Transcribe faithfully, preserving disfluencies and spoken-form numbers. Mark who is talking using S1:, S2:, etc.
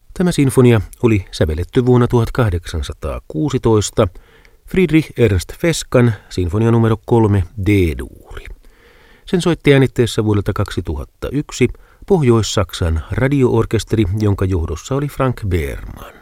S1: Tämä sinfonia oli sävelletty vuonna tuhatkahdeksansataakuusitoista Friedrich Ernst Feskan sinfonia numero kolme D-duuri. Sen soitti äänitteessä vuodelta kaksituhattayksi Pohjois-Saksan radio-orkesteri, jonka johdossa oli Frank Behrmann.